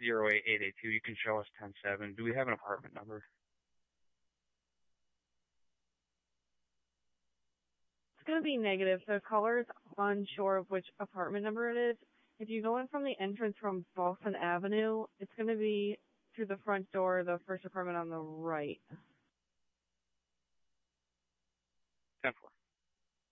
08882. You can show us 107. Do we have an apartment number? It's going to be negative. The caller is unsure of which apartment number it is. If you go in from the entrance from Boston Avenue, it's going to be through the front door, the first apartment on the right. 10-4.